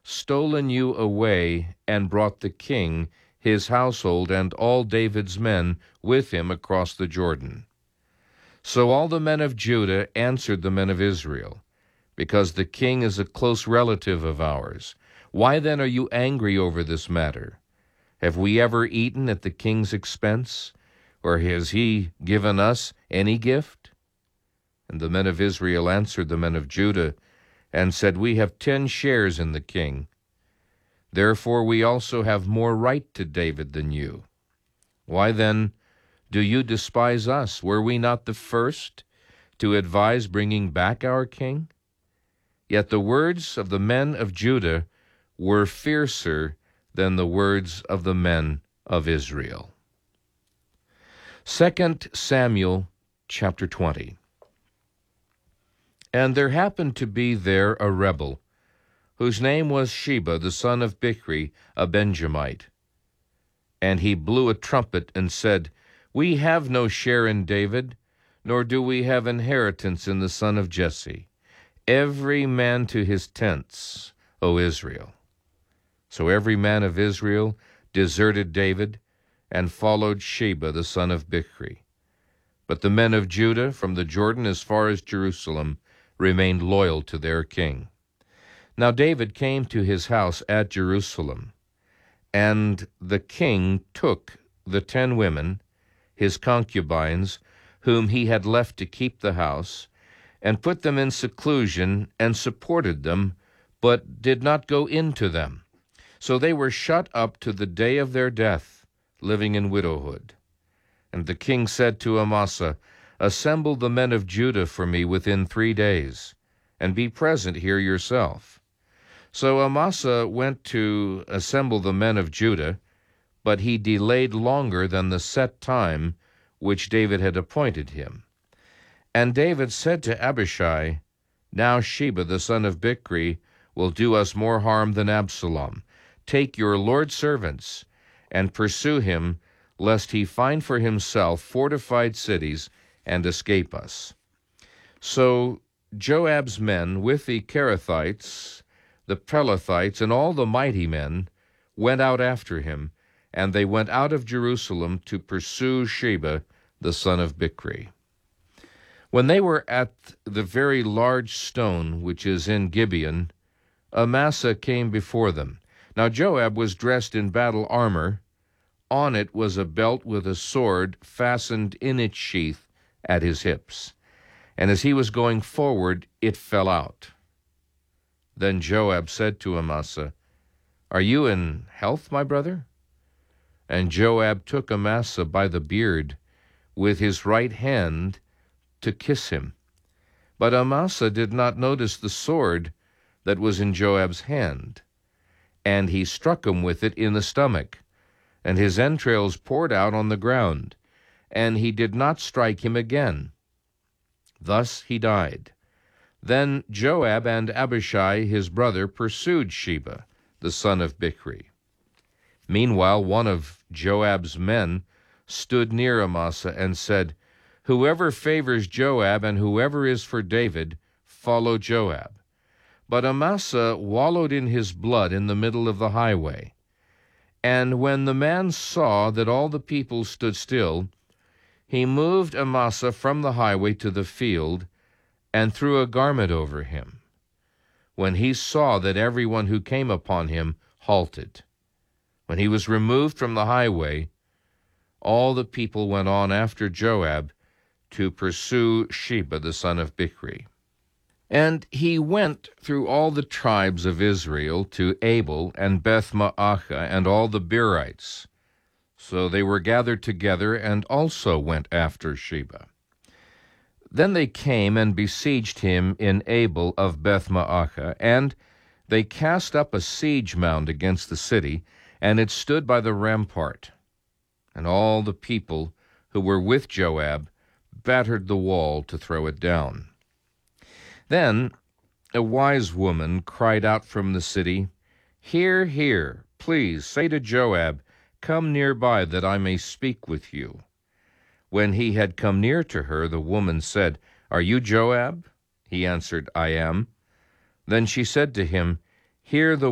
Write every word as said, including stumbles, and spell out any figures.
stolen you away and brought the king, his household, and all David's men with him across the Jordan. So all the men of Judah answered the men of Israel, because the king is a close relative of ours. Why then are you angry over this matter? Have we ever eaten at the king's expense, or has he given us any gift? And the men of Israel answered the men of Judah, and said, We have ten shares in the king. Therefore we also have more right to David than you. Why then do you despise us? Were we not the first to advise bringing back our king? Yet the words of the men of Judah were fiercer than the words of the men of Israel. Second Samuel chapter twenty. And there happened to be there a rebel, whose name was Sheba, the son of Bichri, a Benjamite. And he blew a trumpet and said, We have no share in David, nor do we have inheritance in the son of Jesse. Every man to his tents, O Israel. So every man of Israel deserted David and followed Sheba, the son of Bichri. But the men of Judah, from the Jordan as far as Jerusalem, remained loyal to their king. Now David came to his house at Jerusalem, and the king took the ten women, his concubines, whom he had left to keep the house, and put them in seclusion, and supported them, but did not go into them. So they were shut up to the day of their death, living in widowhood. And the king said to Amasa, Assemble the men of Judah for me within three days, and be present here yourself. So Amasa went to assemble the men of Judah, but he delayed longer than the set time which David had appointed him. And David said to Abishai, Now Sheba the son of Bichri will do us more harm than Absalom. Take your Lord's servants, and pursue him, lest he find for himself fortified cities, and escape us. So Joab's men, with the Kerethites, the Pelethites, and all the mighty men, went out after him, and they went out of Jerusalem to pursue Sheba, the son of Bichri. When they were at the very large stone which is in Gibeon, Amasa came before them. Now Joab was dressed in battle armor. On it was a belt with a sword fastened in its sheath at his hips. And as he was going forward, it fell out. Then Joab said to Amasa, Are you in health, my brother? And Joab took Amasa by the beard with his right hand to kiss him. But Amasa did not notice the sword that was in Joab's hand, and he struck him with it in the stomach, and his entrails poured out on the ground, and he did not strike him again. Thus he died. Then Joab and Abishai his brother pursued Sheba, the son of Bichri. Meanwhile one of Joab's men stood near Amasa and said, Whoever favors Joab and whoever is for David, follow Joab. But Amasa wallowed in his blood in the middle of the highway. And when the man saw that all the people stood still, he moved Amasa from the highway to the field and threw a garment over him, when he saw that everyone who came upon him halted. When he was removed from the highway, all the people went on after Joab to pursue Sheba the son of Bichri. And he went through all the tribes of Israel to Abel and Beth-Maachah and all the Berites. So they were gathered together and also went after Sheba. Then they came and besieged him in Abel of Beth-Maachah, and they cast up a siege mound against the city, and it stood by the rampart. And all the people who were with Joab battered the wall to throw it down. Then a wise woman cried out from the city, Hear, hear, please say to Joab, Come nearby that I may speak with you. When he had come near to her, the woman said, Are you Joab? He answered, I am. Then she said to him, Hear the